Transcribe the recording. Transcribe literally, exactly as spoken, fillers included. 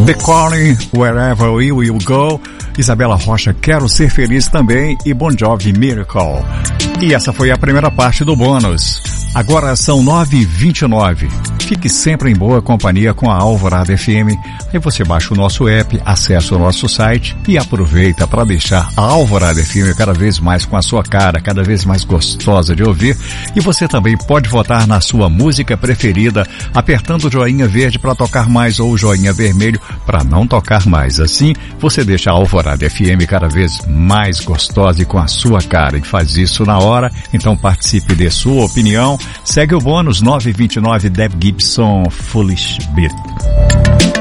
The Calling, Wherever We Will Go, Isabela Rocha, Quero Ser Feliz também, e Bon Jovi, Miracle. E essa foi a primeira parte do bônus. Agora são nove e vinte e nove. Fique sempre em boa companhia com a Alvorada F M. Aí você baixa o nosso app, acessa o nosso site e aproveita para deixar a Alvorada F M cada vez mais com a sua cara, cada vez mais gostosa de ouvir. E você também pode votar na sua música preferida, apertando o joinha verde para tocar mais ou o joinha vermelho para não tocar mais. Assim, você deixa a Alvorada F M cada vez mais gostosa e com a sua cara. E faz isso na hora, então participe de sua opinião. Segue o bônus nove e vinte e nove, Deb Gibson, Foolish Beat.